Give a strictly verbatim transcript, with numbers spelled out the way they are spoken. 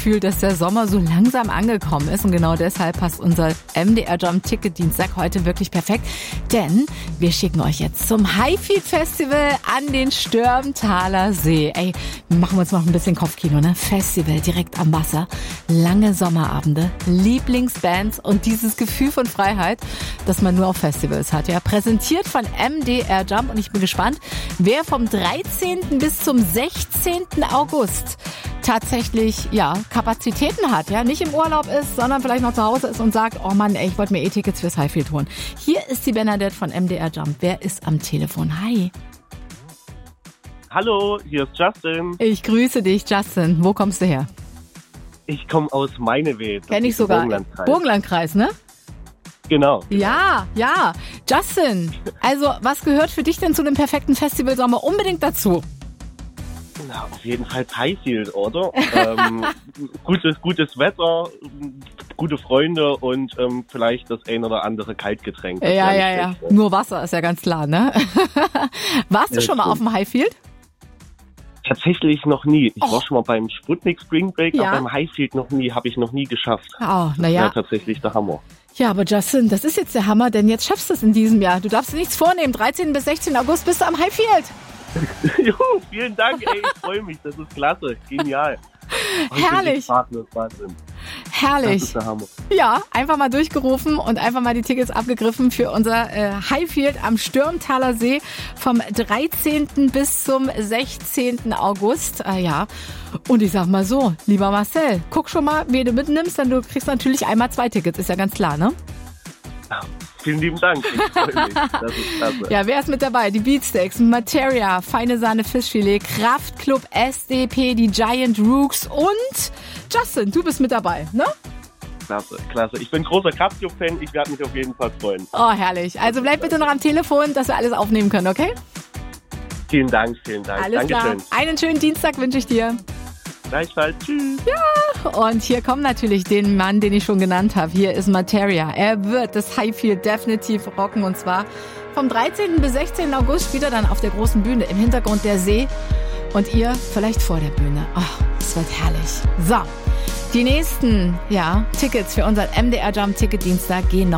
Gefühl, dass der Sommer so langsam angekommen ist. Und genau deshalb passt unser M D R Jump Ticket Dienstag heute wirklich perfekt. Denn wir schicken euch jetzt zum Highfield Festival an den Stürmtaler See. Ey, machen wir uns noch ein bisschen Kopfkino, ne? Festival direkt am Wasser. Lange Sommerabende, Lieblingsbands und dieses Gefühl von Freiheit, das man nur auf Festivals hat. Ja, präsentiert von M D R Jump und ich bin gespannt, wer vom dreizehnten bis zum sechzehnten August tatsächlich ja Kapazitäten hat, ja, nicht im Urlaub ist, sondern vielleicht noch zu Hause ist und sagt, oh Mann, ey, ich wollte mir eh Tickets fürs Highfield holen. Hier ist die Bernadette von M D R Jump. Wer ist am Telefon? Hi. Hallo, hier ist Justin. Ich grüße dich, Justin. Wo kommst du her? Ich komme aus Meinewe. Kenn ich sogar. Burgenlandkreis. Burgenlandkreis, ne? Genau. Ja, ja. Justin, also was gehört für dich denn zu dem perfekten Festivalsommer unbedingt dazu? Na, auf jeden Fall Highfield, oder? ähm, gutes, gutes Wetter, gute Freunde und ähm, vielleicht das ein oder andere Kaltgetränk. Ja, ja, ja. ja. Nur Wasser ist ja ganz klar, ne? Warst du ja, schon mal stimmt. auf dem Highfield? Tatsächlich noch nie. Ich Och. war schon mal beim Sputnik Spring Break, Ja. aber beim Highfield noch nie, habe ich noch nie geschafft. Oh, Das naja. wäre tatsächlich der Hammer. Ja, aber Justin, das ist jetzt der Hammer, denn jetzt schaffst du es in diesem Jahr. Du darfst dir nichts vornehmen. dreizehnten bis sechzehnten August bist du am Highfield. Juhu, vielen Dank, ey, ich freue mich, das ist klasse, genial. Herrlich. Partner, Wahnsinn. Herrlich. Das ist der Hammer. Ja, einfach mal durchgerufen und einfach mal die Tickets abgegriffen für unser äh, Highfield am Stürmtaler See vom dreizehnten bis zum sechzehnten August. Ah, ja. Und ich sag mal so, lieber Marcel, guck schon mal, wen du mitnimmst, denn du kriegst natürlich einmal zwei Tickets, ist ja ganz klar, ne? Ja, vielen lieben Dank, ich freue mich, das ist klasse. Ja, wer ist mit dabei? Die Beatsteaks, Materia, Feine Sahne Fischfilet, Kraftklub, S D P, die Giant Rooks und Justin, du bist mit dabei, ne? Klasse, klasse. Ich bin großer Kraftclub-Fan, ich werde mich auf jeden Fall freuen. Oh, herrlich. Also bleib bitte noch am Telefon, dass wir alles aufnehmen können, okay? Vielen Dank, vielen Dank. Alles Dankeschön. klar. Einen schönen Dienstag wünsche ich dir. Gleichfalls. Tschüss. Und hier kommt natürlich den Mann, den ich schon genannt habe. Hier ist Materia. Er wird das Highfield definitiv rocken und zwar vom dreizehnten bis sechzehnten August wieder dann auf der großen Bühne. Im Hintergrund der See und ihr vielleicht vor der Bühne. Oh, es wird herrlich. So, die nächsten ja, Tickets für unseren M D R Jump Ticket Dienstag gehen noch